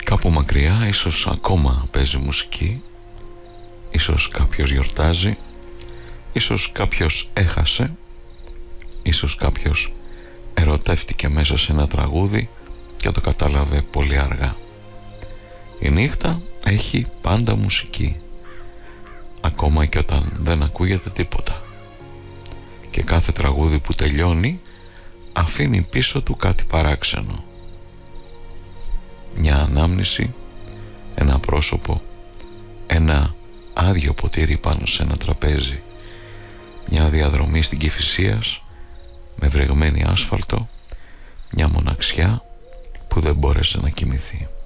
Κάπου μακριά ίσως ακόμα παίζει μουσική, ίσως κάποιος γιορτάζει, ίσως κάποιος έχασε, ίσως κάποιος ερωτεύτηκε μέσα σε ένα τραγούδι και το κατάλαβε πολύ αργά. Η νύχτα έχει πάντα μουσική, ακόμα και όταν δεν ακούγεται τίποτα, και κάθε τραγούδι που τελειώνει αφήνει πίσω του κάτι παράξενο. Μια ανάμνηση, ένα πρόσωπο, ένα άδειο ποτήρι πάνω σε ένα τραπέζι, μια διαδρομή στην Κηφισίας με βρεγμένη άσφαλτο, μια μοναξιά που δεν μπόρεσε να κοιμηθεί.